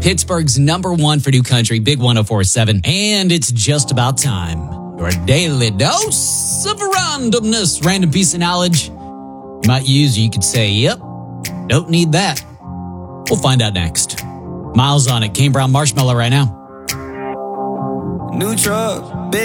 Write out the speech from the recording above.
Pittsburgh's #1 for new country, Big 104.7. And it's just about time. Your daily dose of randomness, random piece of knowledge you might use. You could say, yep, don't need that. We'll find out next. Miles on it. Kane Brown Marshmallow right now. New truck.